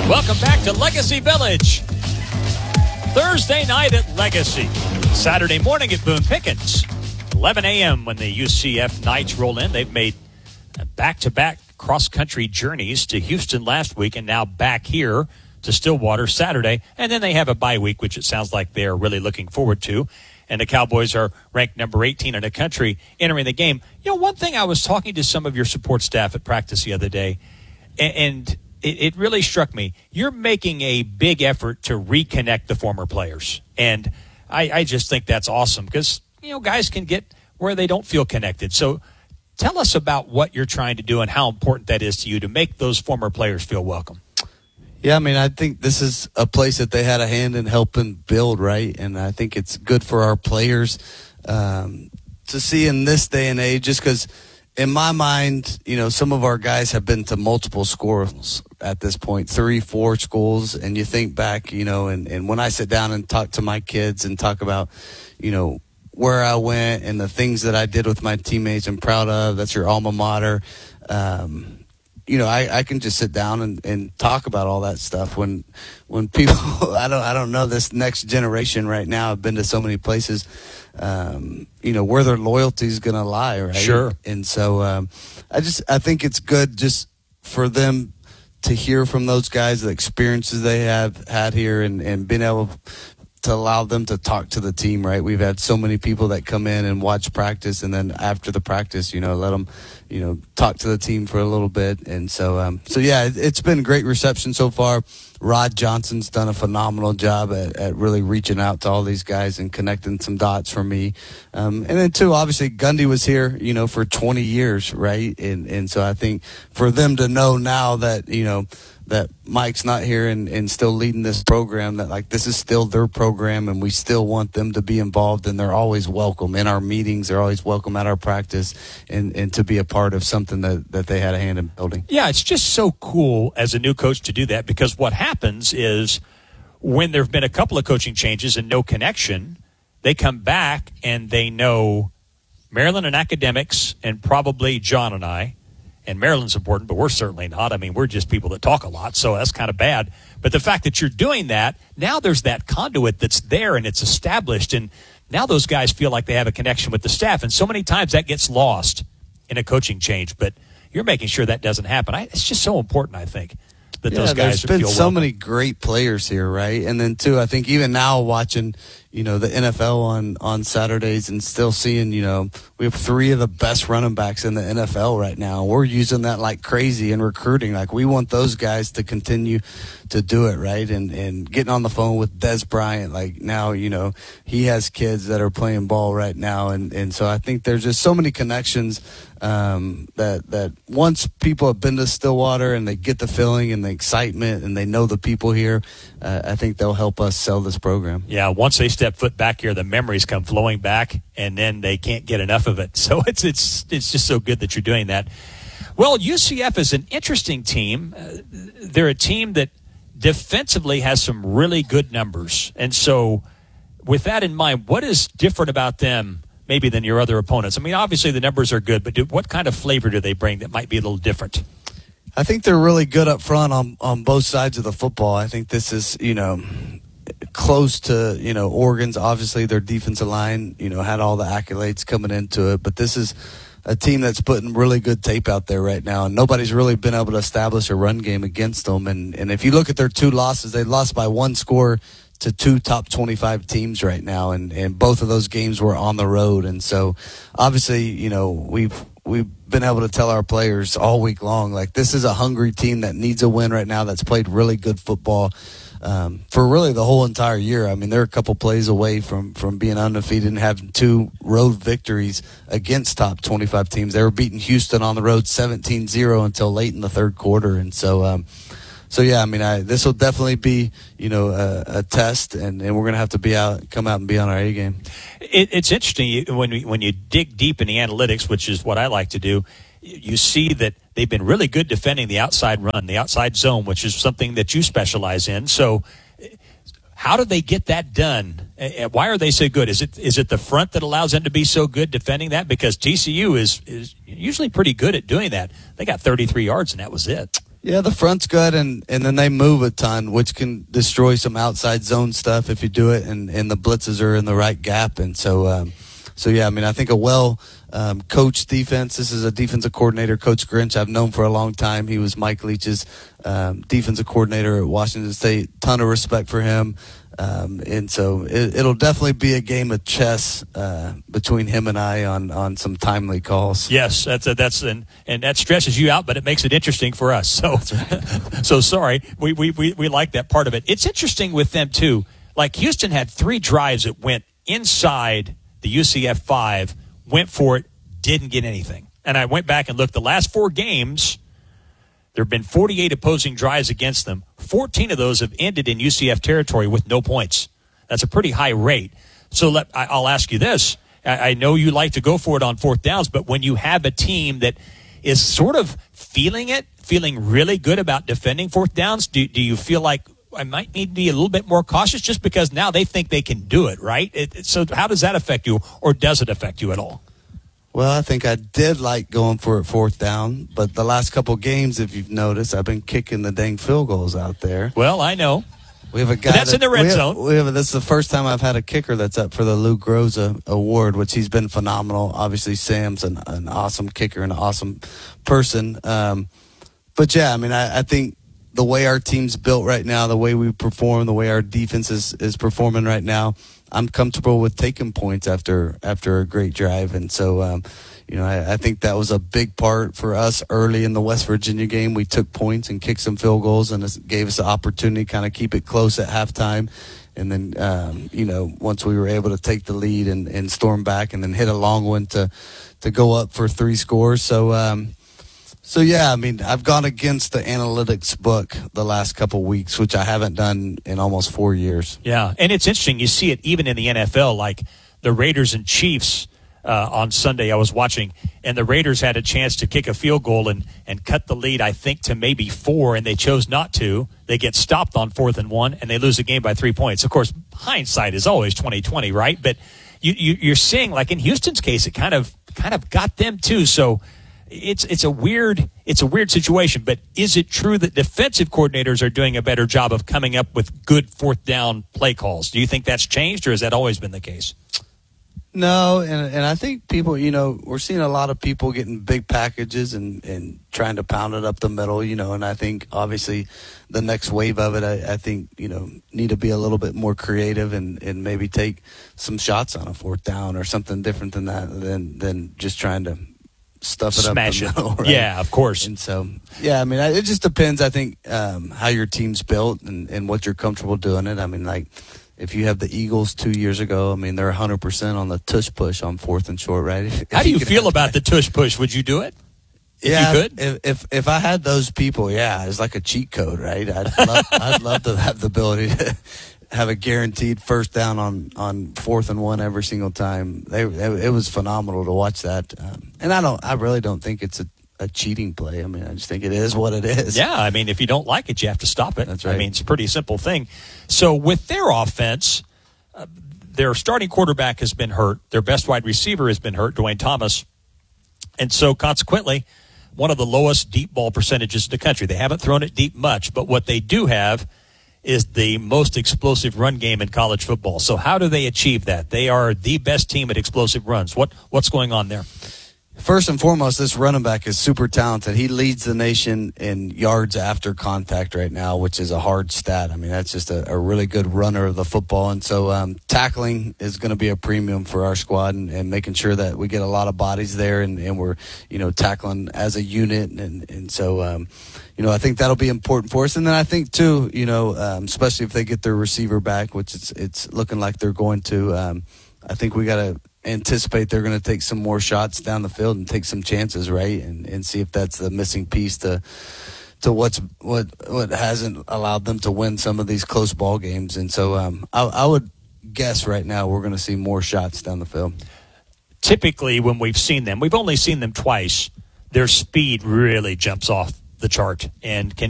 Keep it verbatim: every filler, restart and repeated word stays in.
Welcome back to Legacy Village. Thursday night at Legacy. Saturday morning at Boone Pickens. eleven a.m. when the U C F Knights roll in. They've made back-to-back cross-country journeys to Houston last week and now back here to Stillwater Saturday. And then they have a bye week, which it sounds like they're really looking forward to. And the Cowboys are ranked number eighteen in the country entering the game. You know, one thing, I was talking to some of your support staff at practice the other day, and it, it really struck me. You're making a big effort to reconnect the former players. And I, I just think that's awesome because, you know, guys can get where they don't feel connected. So tell us about what you're trying to do and how important that is to you to make those former players feel welcome. Yeah, I mean, I think this is a place that they had a hand in helping build, right? And I think it's good for our players um, to see in this day and age, just because in my mind, you know, some of our guys have been to multiple schools at this point, three, four schools. And you think back, you know, and, and when I sit down and talk to my kids and talk about, you know, where I went and the things that I did with my teammates I'm proud of, that's your alma mater. Um, you know, I, I can just sit down and, and talk about all that stuff when when people I don't I don't know this next generation right now have been to so many places, um, you know, where their loyalty is gonna lie, right? Sure. And so um, I just I think it's good just for them to hear from those guys, the experiences they have had here and, and being able to allow them to talk to the team, right? We've had so many people that come in and watch practice, and then after the practice, you know, let them, you know, talk to the team for a little bit. And so, um, so yeah, it, it's been a great reception so far. Rod Johnson's done a phenomenal job at, at really reaching out to all these guys and connecting some dots for me. Um, and then too, obviously Gundy was here, you know, for twenty years, right? And, and so I think for them to know now that, you know, that Mike's not here and, and still leading this program, that like this is still their program and we still want them to be involved, and they're always welcome in our meetings, they're always welcome at our practice, and, and to be a part of something that, that they had a hand in building. Yeah, it's just so cool as a new coach to do that, because what happens is when there have been a couple of coaching changes and no connection, they come back and they know Maryland and academics and probably John and I. And Maryland's important, but we're certainly not. I mean, we're just people that talk a lot, so that's kind of bad. But the fact that you're doing that, now there's that conduit that's there and it's established, and now those guys feel like they have a connection with the staff. And so many times that gets lost in a coaching change, but you're making sure that doesn't happen. I, it's just so important, I think, that yeah, those guys there's been feel so welcome. many great players here, right? And then too, I think even now watching, you know, the N F L on, on Saturdays and still seeing, you know, we have three of the best running backs in the N F L right now. We're using that like crazy in recruiting. Like we want those guys to continue to do it, right? And and getting on the phone with Des Bryant, like now, you know, he has kids that are playing ball right now. And, and so I think there's just so many connections um, that, that once people have been to Stillwater and they get the feeling and the excitement and they know the people here, uh, I think they'll help us sell this program. Yeah, once they step foot back here, the memories come flowing back, and then they can't get enough of it. So it's it's it's just so good that you're doing that. Well, U C F is an interesting team. Uh, they're a team that defensively has some really good numbers. And so with that in mind, what is different about them maybe than your other opponents? I mean, obviously the numbers are good, but do, what kind of flavor do they bring that might be a little different? I think they're really good up front on, on both sides of the football. I think this is, you know, close to, you know, Oregon's. Obviously their defensive line, you know, had all the accolades coming into it, but this is a team that's putting really good tape out there right now, and nobody's really been able to establish a run game against them. And, and if you look at their two losses, they lost by one score to two top twenty-five teams right now, and, and both of those games were on the road. And so obviously, you know, we've we've been able to tell our players all week long, like, this is a hungry team that needs a win right now, that's played really good football um, for really the whole entire year. I mean, they're a couple plays away from, from being undefeated and having two road victories against top twenty-five teams. They were beating Houston on the road seventeen zero until late in the third quarter. And so, um, So, yeah, I mean, I, this will definitely be, you know, a, a test, and, and we're going to have to be out, come out and be on our A game. It, it's interesting when we, when you dig deep in the analytics, which is what I like to do, you see that they've been really good defending the outside run, the outside zone, which is something that you specialize in. So how do they get that done? Why are they so good? Is it is it the front that allows them to be so good defending that? Because T C U is, is usually pretty good at doing that. They got thirty-three yards, and that was it. Yeah, the front's good, and, and then they move a ton, which can destroy some outside zone stuff if you do it, and, and the blitzes are in the right gap. And so, um, so yeah, I mean, I think a well um, coached defense. This is a defensive coordinator, Coach Grinch, I've known for a long time. He was Mike Leach's um, defensive coordinator at Washington State. Ton of respect for him. Um, and so it, it'll definitely be a game of chess uh, between him and I on, on some timely calls. Yes, that's a, that's and and that stresses you out, but it makes it interesting for us. So, right. so sorry, we, we we we like that part of it. It's interesting with them too. Like Houston had three drives that went inside the U C F five, went for it, didn't get anything. And I went back and looked. The last four games, there have been forty-eight opposing drives against them. fourteen of those have ended in U C F territory with no points. That's a pretty high rate. So let, I, I'll ask you this. I, I know you like to go for it on fourth downs, but when you have a team that is sort of feeling it, feeling really good about defending fourth downs, do, do you feel like I might need to be a little bit more cautious just because now they think they can do it, right? It, it, so how does that affect you, or does it affect you at all? Well, I think I did like going for it fourth down, but the last couple games, if you've noticed, I've been kicking the dang field goals out there. Well, I know. We have a guy but that's that, in the red we have, zone. We have, this is the first time I've had a kicker that's up for the Lou Groza Award, which he's been phenomenal. Obviously, Sam's an, an awesome kicker and an awesome person. Um, but, yeah, I mean, I, I think the way our team's built right now, the way we perform, the way our defense is, is performing right now, I'm comfortable with taking points after after a great drive. And so, um, you know, I, I think that was a big part for us early in the West Virginia game. We took points and kicked some field goals, and it gave us the opportunity to kind of keep it close at halftime. And then, um, you know, once we were able to take the lead and, and storm back and then hit a long one to, to go up for three scores. So, um, So, yeah, I mean, I've gone against the analytics book the last couple of weeks, which I haven't done in almost four years. Yeah, and it's interesting. You see it even in the N F L, like the Raiders and Chiefs uh, on Sunday I was watching, and the Raiders had a chance to kick a field goal and, and cut the lead, I think, to maybe four, and they chose not to. They get stopped on fourth and one, and they lose the game by three points. Of course, hindsight is always twenty twenty, right? But you, you, you're seeing, like in Houston's case, it kind of kind of got them too, so It's it's a weird it's a weird situation, but is it true that defensive coordinators are doing a better job of coming up with good fourth down play calls? Do you think that's changed, or has that always been the case? No, and and I think people, you know, we're seeing a lot of people getting big packages and, and trying to pound it up the middle, you know, and I think obviously the next wave of it, I, I think, you know, need to be a little bit more creative and, and maybe take some shots on a fourth down or something different than that, than than just trying to stuff it Smash up the middle, it. right? Yeah, of course. And so, yeah, I mean, it just depends, I think, um, how your team's built and, and what you're comfortable doing it. I mean, like, if you have the Eagles two years ago, I mean, they're one hundred percent on the tush push on fourth and short, right? If, how if do you, you feel about that. the tush push? Would you do it? If yeah, you could? If, if if I had those people, yeah, it's like a cheat code, right? I'd love, I'd love to have the ability to have a guaranteed first down on, on fourth and one every single time. They, they it was phenomenal to watch that, um, and I don't, I really don't think it's a, a cheating play. I mean, I just think it is what it is. Yeah, I mean, if you don't like it, you have to stop it. That's right. I mean, it's a pretty simple thing. So with their offense, uh, their starting quarterback has been hurt. Their best wide receiver has been hurt, Dwayne Thomas, and so consequently, one of the lowest deep ball percentages in the country. They haven't thrown it deep much, but what they do have is the most explosive run game in college football. So how do they achieve that? They are the best team at explosive runs. What What's going on there? First and foremost, this running back is super talented. He leads the nation in yards after contact right now, which is a hard stat. I mean, that's just a, a really good runner of the football. And so um, tackling is going to be a premium for our squad, and, and making sure that we get a lot of bodies there and, and we're, you know, tackling as a unit. And, and so, um, you know, I think that'll be important for us. And then I think, too, you know, um, especially if they get their receiver back, which it's, it's looking like they're going to, um, I think we got to anticipate they're going to take some more shots down the field and take some chances, right, and and see if that's the missing piece to to what's what what hasn't allowed them to win some of these close ball games. And so um, I, I would guess right now we're going to see more shots down the field. Typically, when we've seen them, we've only seen them twice. Their speed really jumps off the chart and can